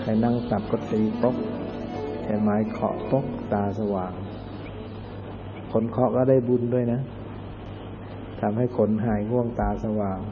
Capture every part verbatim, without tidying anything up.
รนั่งตับก็ตีป๊อกใช้ไม้เคาะป๊อกตาสว่างคนเคาะก็ได้บุญด้วยนะทำให้คนหายง่วงตาสว่าง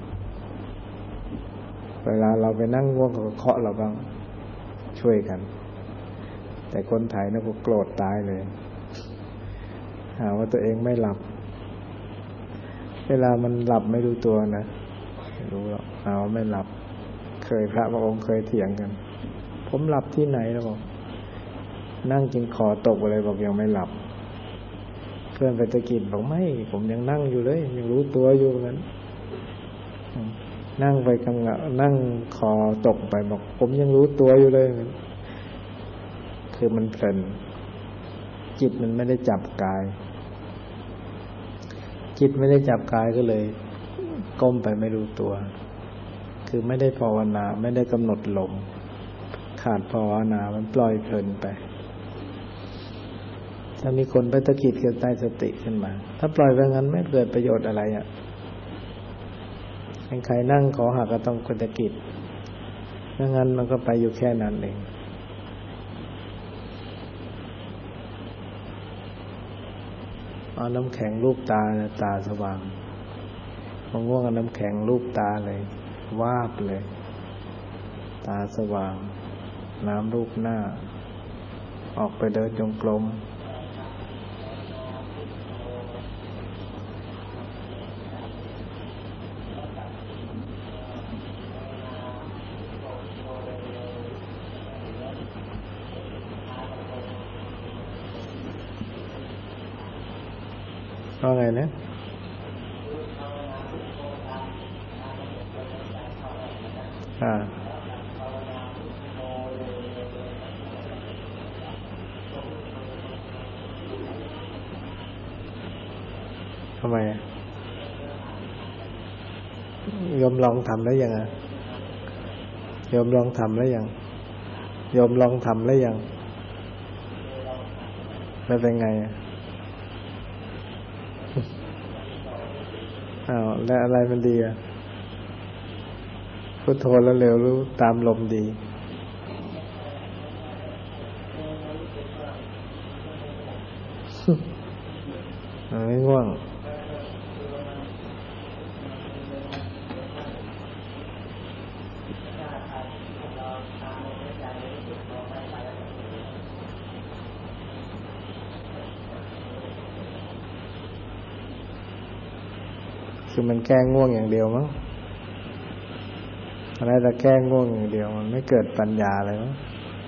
เวลาเราไปนั่งง่วงก็เคาะเราบ้างช่วยกันแต่คนไทยนะก็โกรธตายเลยหาว่าตัวเองไม่หลับเวลามันหลับไม่รู้ตัวนะไม่รู้หรอกหาว่าไม่หลับเคยพระบางองค์เคยเถียงกันผมหลับที่ไหนแล้วบอกนั่งจนคอตกอะไรบอกยังไม่หลับเพื่อนไปตะกิดบอกไม่ผมยังนั่งอยู่เลยยังรู้ตัวอยู่งั้นนั่งไปกำลังนั่งคอตกไปบอกผมยังรู้ตัวอยู่เลยคือมันเพลินจิตมันไม่ได้จับกายจิตไม่ได้จับกายก็เลยก้มไปไม่รู้ตัวคือไม่ได้ภาวนาไม่ได้กำหนดลมขาดภาวนามันปล่อยเพลินไปถ้ามีคนไปตะกิดเกิดใต้สติขึ้นมาถ้าปล่อยไปงั้นไม่เกิดประโยชน์อะไรอ่ะใครนั่งขอหักก็ต้องตะกิดถ้างั้นมันก็ไปอยู่แค่นั้นเองเอาน้ำแข็งลูบตาตาสว่างพอง่วงเอาน้ำแข็งลูบตาเลยวาบเลยตาสว่างน้ำลูบหน้าออกไปเดินจงกรมว่าไงนะอ่าทำไมโยมลองทำแล้วยังอ่ะโยมลองทำแล้วยังโยมลองทำแล้วยังแล้วเป็นไงอ่ะอ้าวแล้วอะไรมันดีอ่ะพุทโธแล้วเร็วรู้ตามลมดีไม่ง่วงคือมันแก้ง่วงอย่างเดียวมั้งอะไรแต่แก้ง่วงอย่างเดียวมันไม่เกิดปัญญาเลยมั้ง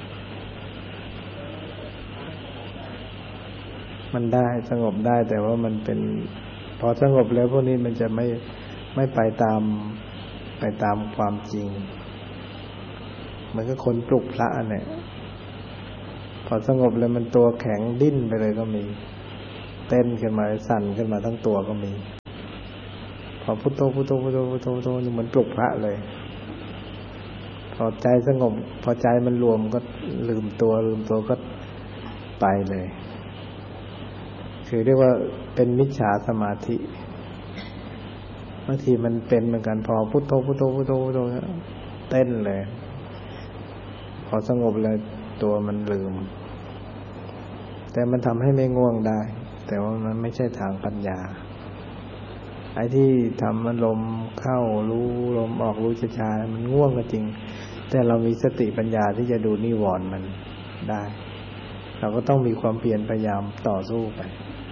มันได้สงบได้แต่ว่ามันเป็นพอสงบแล้วพวกนี้มันจะไม่ไม่ไปตามไปตามความจริงมันก็คนปลุกพระเนี่ยพอสงบแล้วมันตัวแข็งดิ้นไปเลยก็มีเต้นขึ้นมาสั่นขึ้นมาทั้งตัวก็มีพอพุทโธพุทโธพุทโธพุทโธพุทโธมันปลุกพระเลยพอใจสงบพอใจมันรวมก็ลืมตัวลืมตัวก็ไปเลยคือเรียกว่าเป็นมิจฉาสมาธิบางทีมันเป็นเหมือนกันพอพุทโธพุทโธพุทโธพุทโธเต้นเลยพอสงบเลยตัวมันลืมแต่มันทำให้ไม่ง่วงได้แต่ว่ามันไม่ใช่ทางปัญญาไอ้ที่ทำมันลมเข้ารู้ลมออกรู้ช้าๆมันง่วงก็จริงแต่เรามีสติปัญญาที่จะดูนิวรณ์มันได้เราก็ต้องมีความเพียรพยายามต่อสู้ไป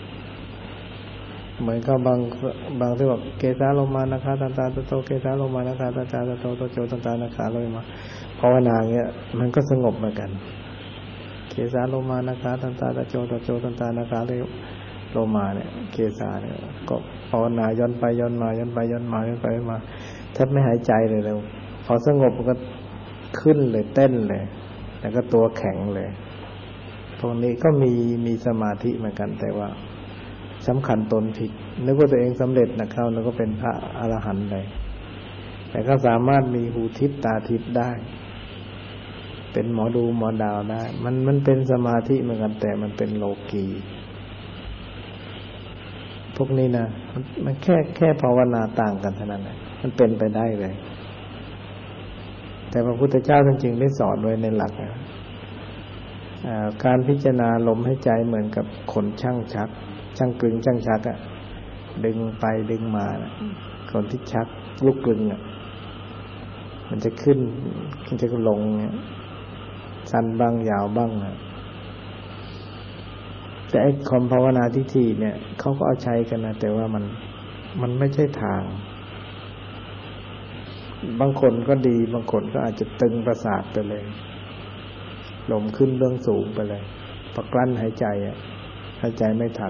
เหมือนกับบางบางที่บอกเกสาโลมานะคะตันตาโตเกสาโลมานะคะตันตาโตโตโจตันตานะคะเลยมาภาวนาเงี้ยมันก็สงบเหมือนกันเกสาโลมานะคะตันตาโตโตโจตันตานะคะเลยโลมาเนี่ยเกสาเนี่ยก็ภาวนาย้อนไปย้อนมาย้อนไปย้อนมาย้อนไปมาแทบไม่หายใจเลยแล้วพอสงบมันก็ขึ้นเลยเต้นเลยแล้วก็ตัวแข็งเลยตรงนี้ก็มีมีสมาธิเหมือนกันแต่ว่าสำคัญตนผิดนึกว่าตัวเองสำเร็จนะเข้าแล้วก็เป็นพระอรหันต์เลยแต่ก็สามารถมีหูทิพตาทิพได้เป็นหมอดูหมอดาวได้มันมันเป็นสมาธิเหมือนกันแต่มันเป็นโลกีพวกนี้นะมันแค่แค่ภาวนาต่างกันเท่านั้นแหละมันเป็นไปได้เลยแต่แต่พระพุทธเจ้าจริงๆได้สอนไว้ในหลักนะการพิจารณาลมหายใจเหมือนกับคนช่างชักช่างกลึงช่างชักอะดึงไปดึงมานะคนที่ชักลูกกลึงอะมันจะขึ้นมันจะลงสั้นบ้างยาวบ้างนะแต่ไอ้ความภาวนาทิฏฐิเนี่ยเขาก็เอาใช้กันนะแต่ว่ามันมันไม่ใช่ทางบางคนก็ดีบางคนก็อาจจะตึงประสาทไปเลยลมขึ้นเบื้องสูงไปเลยพอกลั้นหายใจอ่ะหายใจไม่ทัน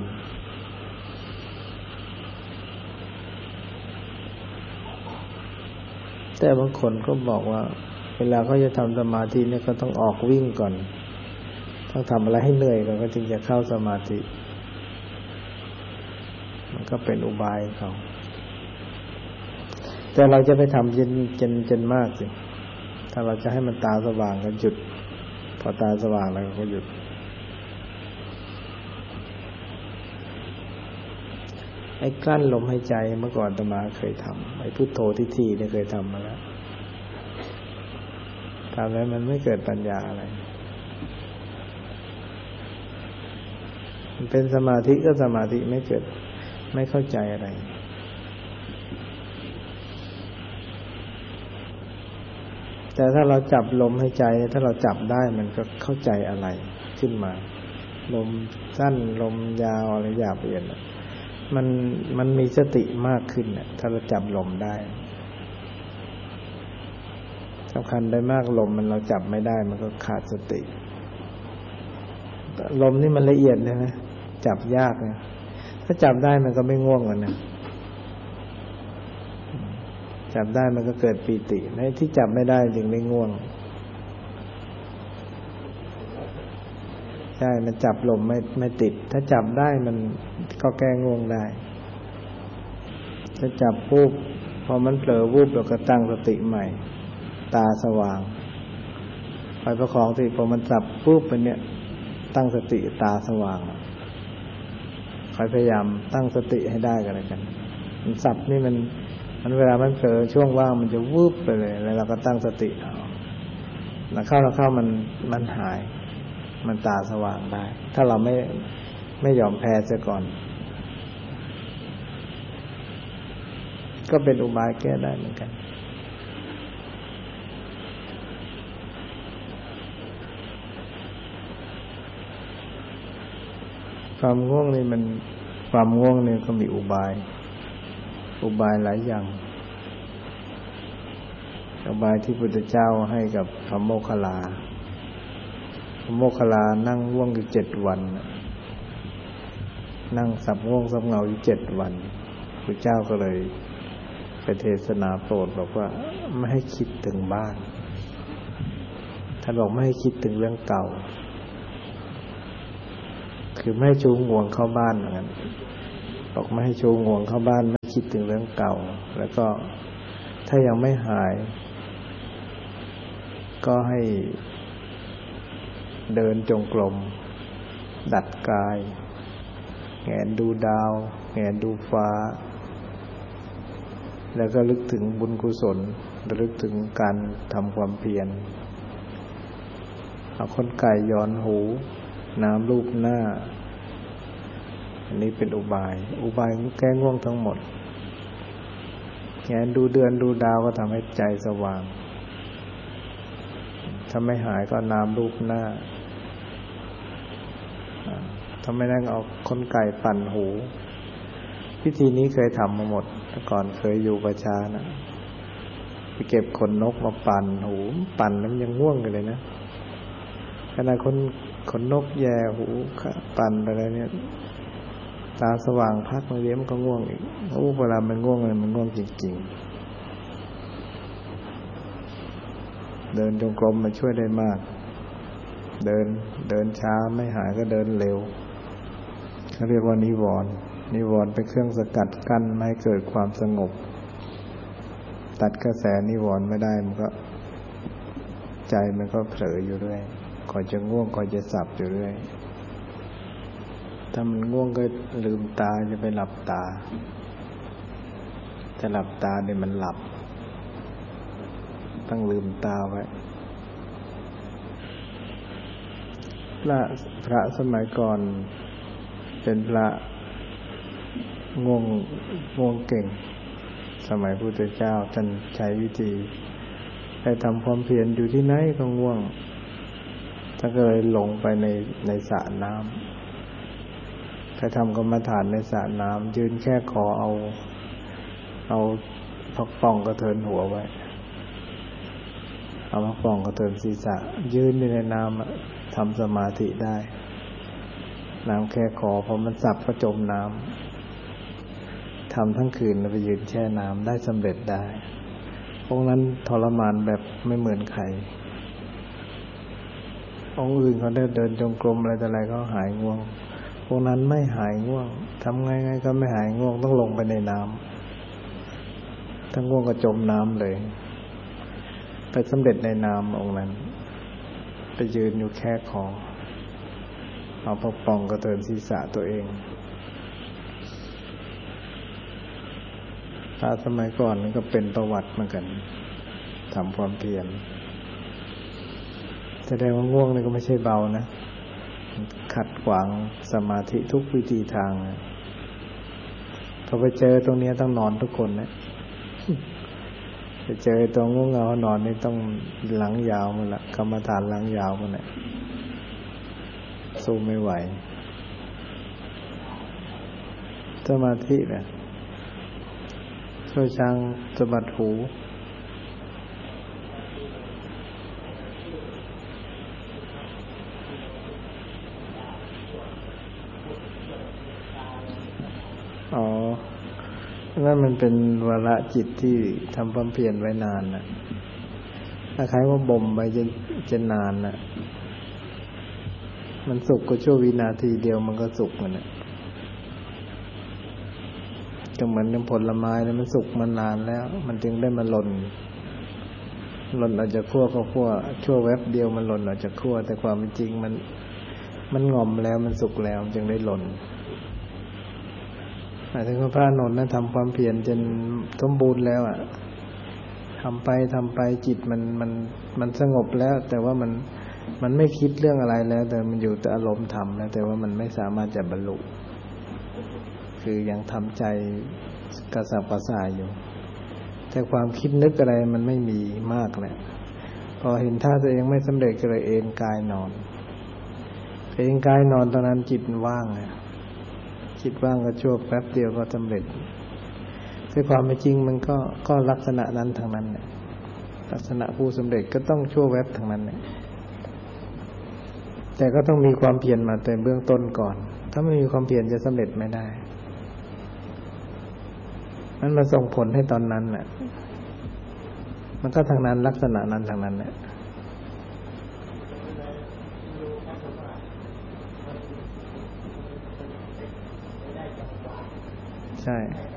แต่บางคนก็บอกว่าเวลาเขาจะทำสมาธิเนี่ยก็ต้องออกวิ่งก่อนต้องทำอะไรให้เหนื่อยก่อนก็จึงจะเข้าสมาธิมันก็เป็นอุบายเขาแต่เราจะไปทำเย็นเจนเจนมากสิถ้าเราจะให้มันตาสว่างก็หยุดพอตาสว่างแล้วก็หยุดไอ้กลั้นลมหายใจเมื่อก่อนอาตมาเคยทำไอ้พุทโธทิฏฐิเนี่ยเคยทำมาแล้วทำแล้วมันไม่เกิดปัญญาอะไรมันเป็นสมาธิก็สมาธิไม่เกิดไม่เข้าใจอะไรแต่ถ้าเราจับลมหายใจถ้าเราจับได้มันก็เข้าใจอะไรขึ้นมาลมสั้นลมยาวอะไรหยาบละเอียดมันมันมีสติมากขึ้นน่ะถ้าเราจับลมได้สำคัญได้มากลมมันเราจับไม่ได้มันก็ขาดสติลมนี่มันละเอียดเลยนะจับยากนะถ้าจับได้มันก็ไม่ง่วงกันนะจับได้มันก็เกิดปีติในที่จับไม่ได้จึงไม่ง่วงใช่มันจับลมไม่ไม่ติดถ้าจับได้มันก็แก้ง่วงได้ถ้าจับปุ๊บพอมันเผลอวูบเราก็ตั้งสติใหม่ตาสว่างไปประคองสติพอมันจับปุ๊บไปเนี่ยตั้งสติตาสว่างคอยพยายามตั้งสติให้ได้กันเลยกันมันสับนี่มันมันเวลามันเผลอช่วงว่างมันจะวูบไปเลยแล้วเราก็ตั้งสติเอาแล้วเข้าแล้วเข้ามันมันหายมันตาสว่างได้ถ้าเราไม่ไม่ยอมแพ้เสียก่อนก็เป็นอุบายแก้ได้เหมือนกันความง่วงนี่มันความง่วงนี่ก็มีอุบายอุบายหลายอย่างอุบายที่พุทธเจ้าให้กับพระโมคคัลลาพระโมคคัลลานั่งง่วงอยู่เจ็ดวันนั่งสับง่วงสับเหงาอยู่เจ็ดวันพระเจ้าก็เลยไปเทศนาโปรดบอกว่าไม่ให้คิดถึงบ้านท่านบอกไม่ให้คิดถึงเรื่องเก่าคือไม่ให้ชูงวงเข้าบ้านเหมือนกันบอกไม่ให้ชูงวงเข้าบ้านไม่คิดถึงเรื่องเก่าแล้วก็ถ้ายังไม่หายก็ให้เดินจงกรมดัดกายแงนดูดาวแงนดูฟ้าแล้วก็ลึกถึงบุญกุศลระลึกถึงการทำความเพียรเอาขนไก่ย้อนหูน้ำลูบหน้าอันนี้เป็นอุบายอุบายแก้ง่วงทั้งหมดแงนดูเดือนดูดาวก็ทำให้ใจสว่างถ้าไม่หายก็น้ำลูบหน้าถ้าไม่นั่งเอาขนไก่ปั่นหูพิธีนี้เคยทำมาหมดแต่ก่อนเคยอยู่ประชานะไปเก็บขนนกมาปั่นหูปั่นแล้วยังง่วงอยู่เลยนะขณะคนขนนกแย่หูปั่นอะไรเนี่ยตาสว่างพักมาเลี้ยมก็ง่วงอีกโอ้เวลามันง่วงเลยมันง่วงจริงๆเดินจงกรมมันช่วยได้มากเดินเดินช้าไม่หายก็เดินเร็วเขาเรียกว่านิวรณ์นิวรณ์เป็นเครื่องสกัดกั้นไม่ให้เกิดความสงบตัดกระแสนิวรณ์ไม่ได้มันก็ใจมันก็เผลออยู่เรื่อยคอยจะง่วงคอยจะสับอยู่เรื่อยถ้ามันง่วงก็ลืมตาจะไปหลับตาจะหลับตาเนี่ยมันหลับต้องลืมตาไว้พระพระสมัยก่อนเป็นพระง่วงง่วงเก่งสมัยพุทธเจ้าท่านใช้วิธีให้ทำความเพียรอยู่ที่ไหนก็ง่วงท่านก็เลยลงไปในในสระน้ำไปทำกรรมฐานในสระน้ำยืนแค่ขอเอาเอาพักป้องกระเทินหัวไว้เอาพักป้องกระเทินศีรษะยืนอยู่ในน้ำทำสมาธิได้น้ำแค่คอพอมันสับก็จมน้ำทำทั้งคืนแล้วไปยืนแช่น้ำได้สำเร็จได้พวกนั้นทรมานแบบไม่เหมือนใครองค์อื่นเขาได้เดินจงกรมอะไรแต่อะไรก็หายง่วงพวกนั้นไม่หายง่วงทำไงไงก็ไม่หายง่วงต้องลงไปในน้ำถ้าง่วงก็จมน้ำเลยไปสำเร็จในน้ำองค์นั้นไปยืนอยู่แค่คอเอาพกปองกระเทินศีรษะตัวเองถ้าสมัยก่อนนี่ก็เป็นประวัติเหมือนกันทำความเพียรแสดงว่าง่วงนี่ก็ไม่ใช่เบานะขัดขวางสมาธิทุกวิธีทางพอไปเจอตรงนี้ต้องนอนทุกคนนะไปเจอตัวง่วงเหงานอนนี่ต้องหลังยาวมันละกรรมฐานหลังยาวมันแหละสู้ไม่ไหวสมาธิเนี่ยช่วยช้างสะบัดหูอ๋อนั่นมันเป็นวาระจิตที่ทำความเพียรไว้นานนะถ้าใครว่าบ่มไปจะจะนานนะมันสุกก็ชั่ววินาทีเดียวมันก็สุกมันนะก็เหมือนกับผลไม้แล้วมันสุกมานานแล้วมันจึงได้มาหล่นหล่นออกจากขั้วก็ขั้วชั่วแวบเดียวมันหล่นออกจากขั้วแต่ความเป็นจริงมันมันงอมแล้วมันสุกแล้วจึงได้หล่นหมายถึงว่าพระอานนท์นั้นทำความเพียรจนสมบูรณ์แล้วอ่ะทำไปทำไปจิตมันมันมันสงบแล้วแต่ว่ามันมันไม่คิดเรื่องอะไรแล้วแต่มันอยู่แต่อารมณ์ธรรมแล้วแต่ว่ามันไม่สามารถจะบรรลุคือยังทำใจกระสับกระส่ายอยู่แต่ความคิดนึกอะไรมันไม่มีมากแหละพอเห็นท่าตัวเองไม่สำเร็จก็เลยเอนกายนอนเอนกายนอนตอนนั้นจิตว่างนะจิตว่างก็ชั่วแป๊บเดียวก็สำเร็จแต่ความเป็นจริงมันก็ก็ลักษณะนั้นทางนั้นเนี่ยลักษณะผู้สำเร็จก็ต้องชั่วแวบทางนั้นเนี่ยแต่ก็ต้องมีความเพียรมาแต่เบื้องต้นก่อนถ้าไม่มีความเพียรจะสำเร็จไม่ได้มันมาส่งผลให้ตอนนั้นน่ะมันก็ทางนั้นลักษณะนั้นทางนั้นเนี่ยใช่